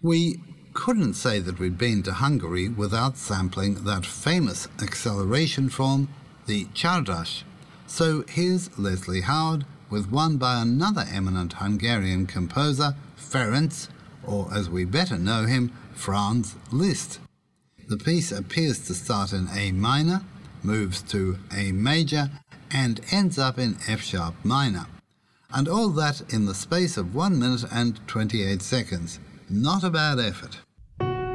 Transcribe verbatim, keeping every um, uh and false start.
We couldn't say that we'd been to Hungary without sampling that famous acceleration form, the Csárdás. So here's Leslie Howard with one by another eminent Hungarian composer, Ferenc, or as we better know him, Franz Liszt. The piece appears to start in A minor, moves to A major, and ends up in F sharp minor. And all that in the space of one minute and twenty-eight seconds. Not a bad effort.